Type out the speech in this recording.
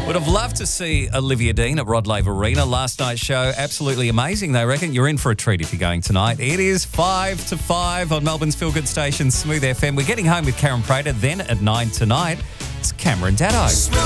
Would have loved to see Olivia Dean at Rod Laver Arena. Last night's show, absolutely amazing, they reckon. You're in for a treat if you're going tonight. It is 5 to 5 on Melbourne's Feel Good station, Smooth FM. We're getting home with Karen Prater, then at 9 tonight. It's Cameron Daddo.